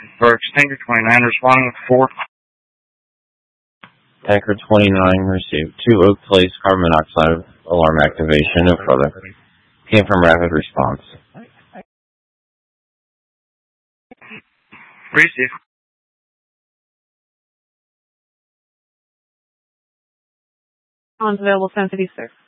For Tanker 29, responding with 4. Tanker 29 received 2 Oak Place carbon monoxide alarm activation. No further. Came from Rapid Response. Receive. On available 1050, sir.